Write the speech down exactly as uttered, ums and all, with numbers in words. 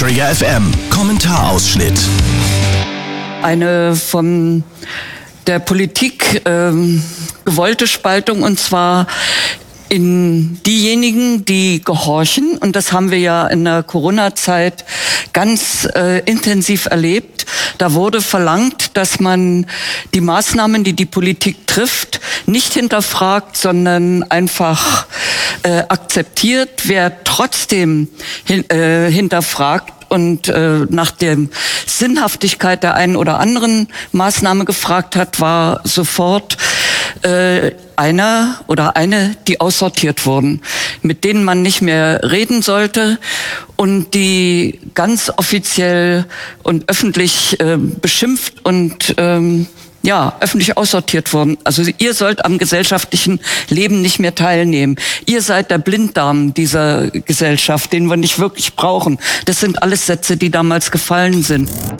Träger F M. Kommentarausschnitt. Eine von der Politik ähm, gewollte Spaltung, und zwar in diejenigen, die gehorchen. Und das haben wir ja in der Corona-Zeit ganz äh, intensiv erlebt. Da wurde verlangt, dass man die Maßnahmen, die die Politik trifft, nicht hinterfragt, sondern einfach äh, akzeptiert. Wer trotzdem hin, äh, hinterfragt und äh, nach der Sinnhaftigkeit der einen oder anderen Maßnahme gefragt hat, war sofort äh, einer oder eine, die aussortiert wurden, mit denen man nicht mehr reden sollte und die ganz offiziell und öffentlich äh, beschimpft und ähm, ja, öffentlich aussortiert wurden. Also ihr sollt am gesellschaftlichen Leben nicht mehr teilnehmen. Ihr seid der Blinddarm dieser Gesellschaft, den wir nicht wirklich brauchen. Das sind alles Sätze, die damals gefallen sind.